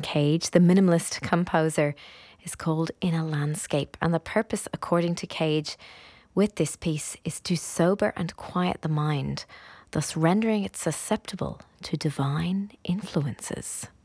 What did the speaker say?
John Cage, the minimalist composer, is called In a Landscape. And the purpose, according to Cage, with this piece is to sober and quiet the mind, thus rendering it susceptible to divine influences.